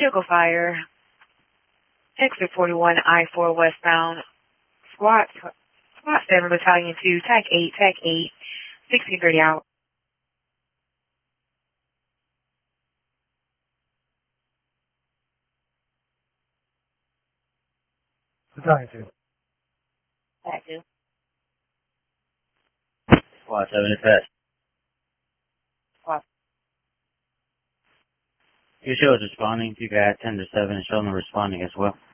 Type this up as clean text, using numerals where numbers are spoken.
Vehicle fire. Exit 41, I-4 westbound. Squad 7, Battalion 2, TAC 8, 1630 out. Battalion 2. TAC 2. Squad 7 is fast. Squad. Your show is responding. You got 10 to 7 and show them responding as well.